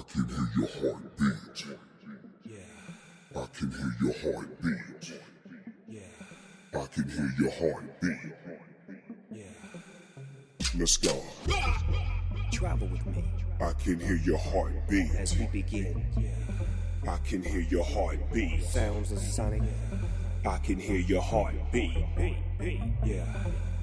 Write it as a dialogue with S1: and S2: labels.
S1: can hear your heartbeat. I can hear your heartbeat. I can hear your heartbeat. Let's go.
S2: Travel with me
S1: I can hear your heartbeat.
S2: as we begin.
S1: I can hear your heartbeat.
S2: Sounds of sonic.
S1: I can hear your heartbeat.
S2: Yeah.